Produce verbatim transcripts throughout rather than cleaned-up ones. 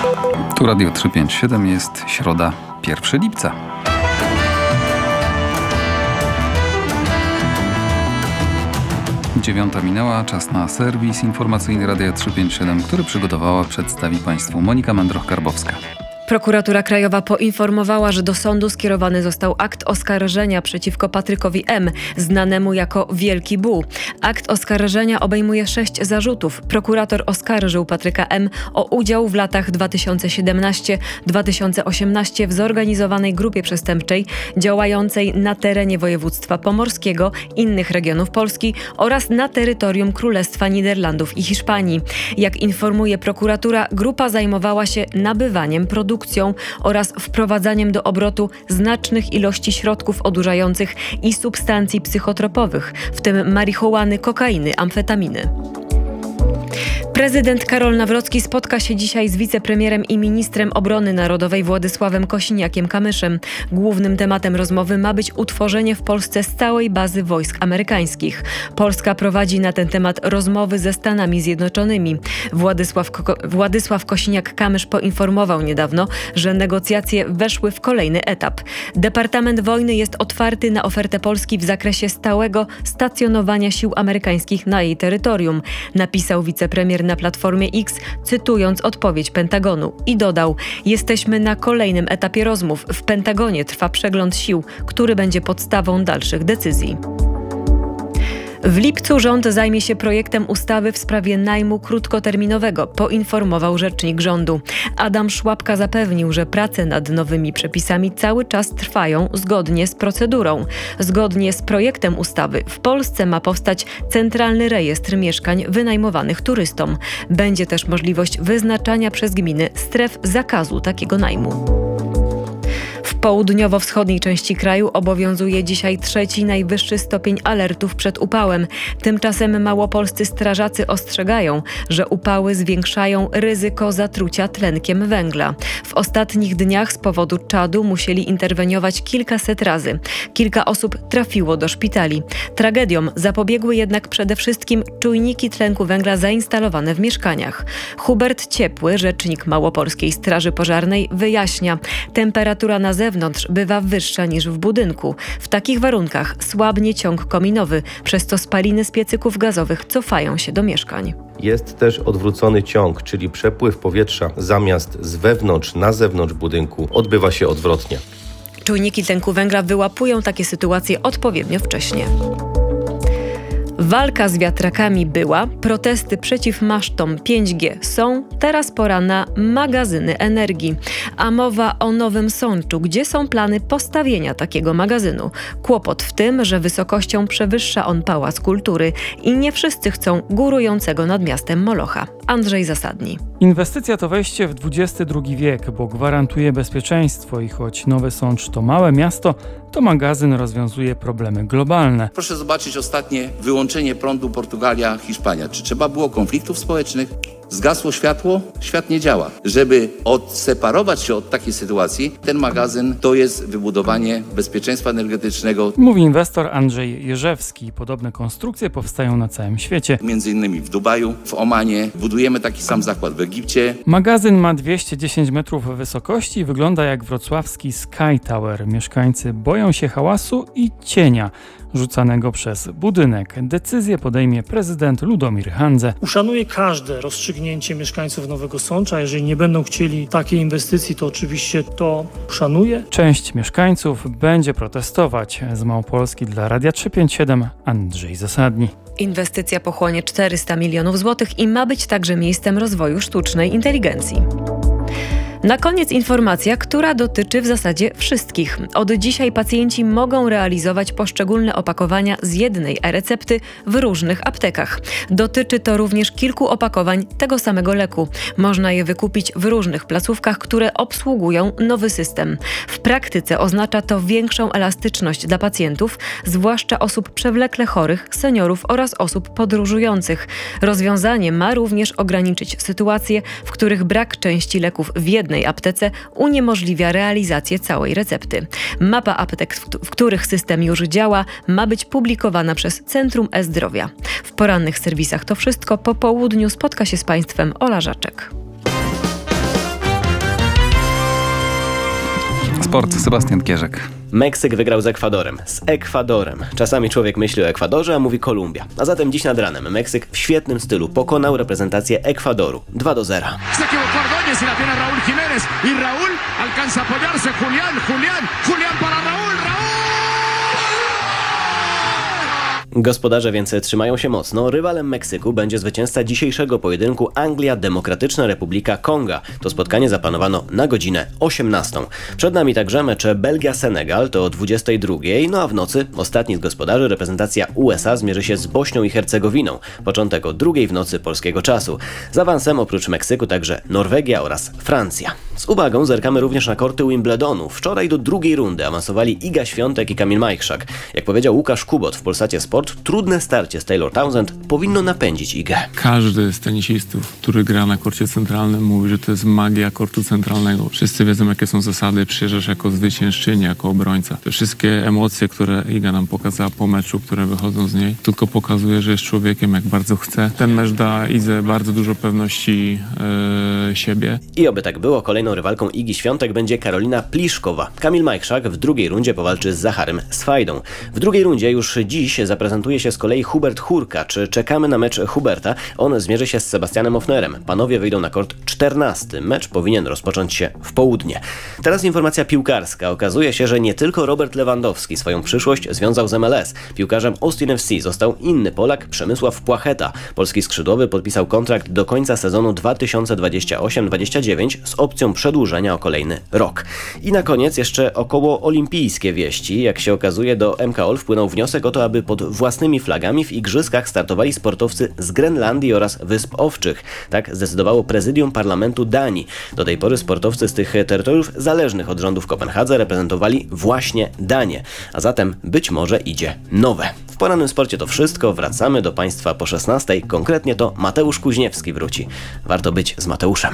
Tu Radio trzysta pięćdziesiąt siedem, jest środa, pierwszego lipca. Dziewiąta minęła, czas na serwis informacyjny Radia trzysta pięćdziesiąt siedem, który przygotowała, przedstawi Państwu Monika Mędroch-Karbowska. Prokuratura Krajowa poinformowała, że do sądu skierowany został akt oskarżenia przeciwko Patrykowi M., znanemu jako Wielki Bu. Akt oskarżenia obejmuje sześć zarzutów. Prokurator oskarżył Patryka M. o udział w latach dwa tysiące siedemnastym do dwa tysiące osiemnastego w zorganizowanej grupie przestępczej działającej na terenie województwa pomorskiego, innych regionów Polski oraz na terytorium Królestwa Niderlandów i Hiszpanii. Jak informuje prokuratura, grupa zajmowała się nabywaniem produktów oraz wprowadzaniem do obrotu znacznych ilości środków odurzających i substancji psychotropowych, w tym marihuany, kokainy, amfetaminy. Prezydent Karol Nawrocki spotka się dzisiaj z wicepremierem i ministrem obrony narodowej Władysławem Kosiniakiem-Kamyszem. Głównym tematem rozmowy ma być utworzenie w Polsce stałej bazy wojsk amerykańskich. Polska prowadzi na ten temat rozmowy ze Stanami Zjednoczonymi. Władysław, Ko- Władysław Kosiniak-Kamysz poinformował niedawno, że negocjacje weszły w kolejny etap. Departament Wojny jest otwarty na ofertę Polski w zakresie stałego stacjonowania sił amerykańskich na jej terytorium, napisał wicepremier na Platformie X, cytując odpowiedź Pentagonu, i dodał: jesteśmy na kolejnym etapie rozmów. W Pentagonie trwa przegląd sił, który będzie podstawą dalszych decyzji. W lipcu rząd zajmie się projektem ustawy w sprawie najmu krótkoterminowego, poinformował rzecznik rządu. Adam Szłapka zapewnił, że prace nad nowymi przepisami cały czas trwają zgodnie z procedurą. Zgodnie z projektem ustawy w Polsce ma powstać Centralny Rejestr Mieszkań wynajmowanych turystom. Będzie też możliwość wyznaczania przez gminy stref zakazu takiego najmu. W południowo-wschodniej części kraju obowiązuje dzisiaj trzeci najwyższy stopień alertów przed upałem. Tymczasem małopolscy strażacy ostrzegają, że upały zwiększają ryzyko zatrucia tlenkiem węgla. W ostatnich dniach z powodu czadu musieli interweniować kilkaset razy. Kilka osób trafiło do szpitali. Tragediom zapobiegły jednak przede wszystkim czujniki tlenku węgla zainstalowane w mieszkaniach. Hubert Ciepły, rzecznik Małopolskiej Straży Pożarnej, wyjaśnia: temperatura na zewnątrz bywa wyższa niż w budynku. W takich warunkach słabnie ciąg kominowy, przez co spaliny z piecyków gazowych cofają się do mieszkań. Jest też odwrócony ciąg, czyli przepływ powietrza zamiast z wewnątrz na zewnątrz budynku odbywa się odwrotnie. Czujniki tlenku węgla wyłapują takie sytuacje odpowiednio wcześnie. Walka z wiatrakami była, protesty przeciw masztom pięć G są, teraz pora na magazyny energii. A mowa o Nowym Sączu, gdzie są plany postawienia takiego magazynu. Kłopot w tym, że wysokością przewyższa on Pałac Kultury i nie wszyscy chcą górującego nad miastem Molocha. Andrzej Zasadni. Inwestycja to wejście w dwudziesty drugi wiek, bo gwarantuje bezpieczeństwo i choć Nowy Sącz to małe miasto, to magazyn rozwiązuje problemy globalne. Proszę zobaczyć ostatnie wyłączenie prądu Portugalia, Hiszpania. Czy trzeba było konfliktów społecznych? Zgasło światło? Świat nie działa. Żeby odseparować się od takiej sytuacji, ten magazyn to jest wybudowanie bezpieczeństwa energetycznego. Mówi inwestor Andrzej Jerzewski. Podobne konstrukcje powstają na całym świecie. Między innymi w Dubaju, w Omanie. Budujemy taki sam zakład w Egipcie. Magazyn ma dwieście dziesięć metrów wysokości i wygląda jak wrocławski Sky Tower. Mieszkańcy boją się hałasu i cienia rzucanego przez budynek. Decyzję podejmie prezydent Ludomir Handze. Uszanuję każde rozstrzygnięcie mieszkańców Nowego Sącza. Jeżeli nie będą chcieli takiej inwestycji, to oczywiście to szanuję. Część mieszkańców będzie protestować. Z Małopolski dla Radia trzysta pięćdziesiąt siedem Andrzej Zasadni. Inwestycja pochłonie czterysta milionów złotych i ma być także miejscem rozwoju sztucznej inteligencji. Na koniec informacja, która dotyczy w zasadzie wszystkich. Od dzisiaj pacjenci mogą realizować poszczególne opakowania z jednej e-recepty w różnych aptekach. Dotyczy to również kilku opakowań tego samego leku. Można je wykupić w różnych placówkach, które obsługują nowy system. W praktyce oznacza to większą elastyczność dla pacjentów, zwłaszcza osób przewlekle chorych, seniorów oraz osób podróżujących. Rozwiązanie ma również ograniczyć sytuacje, w których brak części leków w jednej aptece uniemożliwia realizację całej recepty. Mapa aptek, w których system już działa, ma być publikowana przez Centrum E-Zdrowia. W porannych serwisach to wszystko. Po południu spotka się z Państwem Ola Żaczek. Sport, Sebastian Kierzek. Meksyk wygrał z Ekwadorem. Z Ekwadorem. Czasami człowiek myśli o Ekwadorze, a mówi Kolumbia. A zatem dziś nad ranem Meksyk w świetnym stylu pokonał reprezentację Ekwadoru. dwa do zera. Se equivocó Ordóñez y la tiene Raúl Jiménez. Y Raúl alcanza a apoyarse. Julián, Julián, Julián para Raúl, Raúl. Gospodarze więc trzymają się mocno. Rywalem Meksyku będzie zwycięzca dzisiejszego pojedynku Anglia Demokratyczna Republika Konga. To spotkanie zaplanowano na godzinę osiemnastą. Przed nami także mecze Belgia-Senegal, to o dwudziestej drugiej, no a w nocy ostatni z gospodarzy reprezentacja U S A zmierzy się z Bośnią i Hercegowiną. Początek o drugiej w nocy polskiego czasu. Z awansem oprócz Meksyku także Norwegia oraz Francja. Z uwagą zerkamy również na korty Wimbledonu. Wczoraj do drugiej rundy awansowali Iga Świątek i Kamil Majchrzak. Jak powiedział Łukasz Kubot w Polsacie Sport, trudne starcie z Taylor Townsend powinno napędzić Igę. Każdy z tenisistów, który gra na korcie centralnym, mówi, że to jest magia kortu centralnego. Wszyscy wiedzą, jakie są zasady. Przyjeżdżasz jako zwyciężczyni, jako obrońca. Te wszystkie emocje, które Iga nam pokazała po meczu, które wychodzą z niej, tylko pokazuje, że jest człowiekiem, jak bardzo chce. Ten mecz da Idze bardzo dużo pewności yy, siebie. I oby tak było, kolejną rywalką Igi Świątek będzie Karolina Pliszkowa. Kamil Majchrzak w drugiej rundzie powalczy z Zacharem Swajdą. W drugiej rundzie już dziś zaprezentuje się z kolei Hubert Hurkacz. Czekamy na mecz Huberta. On zmierzy się z Sebastianem Ofnerem. Panowie wyjdą na kort czternasty. Mecz powinien rozpocząć się w południe. Teraz informacja piłkarska. Okazuje się, że nie tylko Robert Lewandowski swoją przyszłość związał z M L S. Piłkarzem Austin F C został inny Polak, Przemysław Płacheta. Polski skrzydłowy podpisał kontrakt do końca sezonu dwa tysiące dwudziestego ósmego dwudziestego dziewiątego z opcją przedłużenia o kolejny rok. I na koniec jeszcze około olimpijskie wieści. Jak się okazuje, do M K O L wpłynął wniosek o to, aby pod własnymi flagami w igrzyskach startowali sportowcy z Grenlandii oraz Wysp Owczych. Tak zdecydowało prezydium parlamentu Danii. Do tej pory sportowcy z tych terytoriów zależnych od rządu w Kopenhadze reprezentowali właśnie Danię. A zatem być może idzie nowe. W porannym sporcie to wszystko. Wracamy do Państwa po szesnastej. Konkretnie to Mateusz Kuźniewski wróci. Warto być z Mateuszem.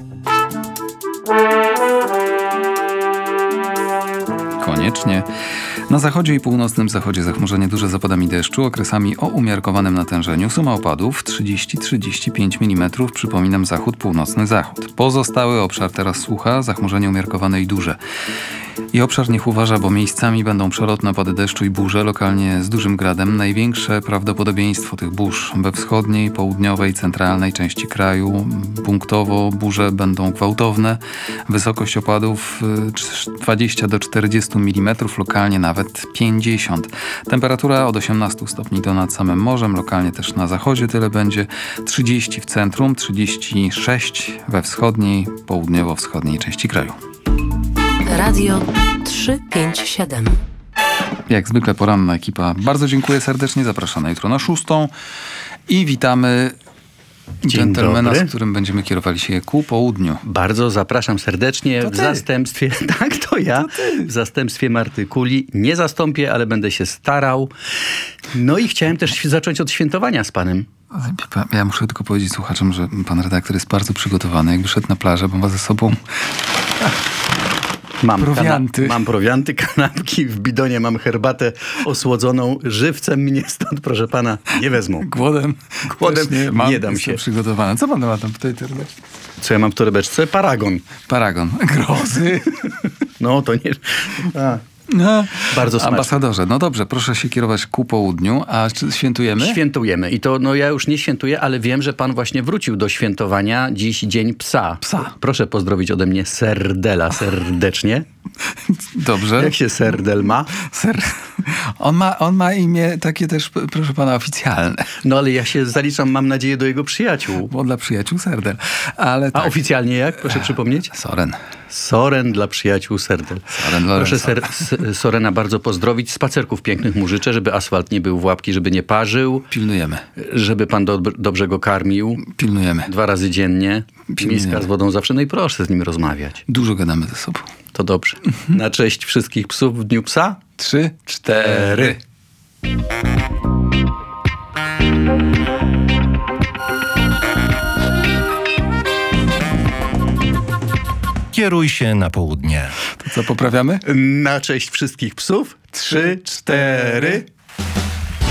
Koniecznie. Na zachodzie i północnym zachodzie zachmurzenie duże z opadami deszczu, okresami o umiarkowanym natężeniu. Suma opadów trzydzieści do trzydziestu pięciu milimetrów, przypominam zachód, północny zachód. Pozostały obszar teraz sucha, zachmurzenie umiarkowane i duże. I obszar niech uważa, bo miejscami będą przelotne opady deszczu i burze, lokalnie z dużym gradem. Największe prawdopodobieństwo tych burz we wschodniej, południowej, centralnej części kraju. Punktowo burze będą gwałtowne. Wysokość opadów dwadzieścia do czterdziestu milimetrów, lokalnie nawet pięćdziesiąt. Temperatura od osiemnastu stopni do nad samym morzem, lokalnie też na zachodzie tyle będzie. trzydzieści w centrum, trzydzieści sześć we wschodniej, południowo-wschodniej części kraju. Radio trzysta pięćdziesiąt siedem. Jak zwykle poranna ekipa. Bardzo dziękuję serdecznie. Zapraszam na jutro na szóstą. I witamy dżentelmena, z którym będziemy kierowali się ku południu. Bardzo zapraszam serdecznie w zastępstwie, tak to ja, to w zastępstwie Marty Kuli. Nie zastąpię, ale będę się starał. No i chciałem też zacząć od świętowania z panem. Ja muszę tylko powiedzieć słuchaczom, że pan redaktor jest bardzo przygotowany. Jakby szedł na plażę, bo ma ze sobą... Mam prowianty. Kana- mam prowianty, kanapki, w bidonie mam herbatę osłodzoną. Żywcem mnie stąd, proszę pana, nie wezmą. Głodem, Głodem nie, mam, nie dam się. Przygotowane. Co pan ma tam w tej torebeczce? Co ja mam w torebeczce? Paragon. Paragon. Grozy. No to nie... A. No, bardzo smaczne. Ambasadorze, no dobrze, proszę się kierować ku południu, a czy świętujemy? Świętujemy i to, no ja już nie świętuję, ale wiem, że pan właśnie wrócił do świętowania. Dziś Dzień Psa. Psa. Proszę pozdrowić ode mnie Serdela serdecznie. Dobrze. Jak się Serdel ma? Ser... On ma, on ma imię takie też, proszę pana, oficjalne. No ale ja się zaliczam, mam nadzieję, do jego przyjaciół. Bo dla przyjaciół Serdel. Ale tak. A oficjalnie jak? Proszę przypomnieć? Soren. Soren dla przyjaciół Serdel. Soren Proszę ser- Sorena bardzo pozdrowić. Spacerków pięknych mu życzę, żeby asfalt nie był w łapki, żeby nie parzył. Pilnujemy. Żeby pan do, dobrze go karmił. Pilnujemy. Dwa razy dziennie. Pilnujemy. Miska z wodą zawsze. No i proszę z nim rozmawiać. Dużo gadamy ze sobą. To dobrze. Na cześć wszystkich psów w Dniu Psa. Trzy, cztery. Kieruj się na południe. To co, poprawiamy? Na cześć wszystkich psów. Trzy, cztery.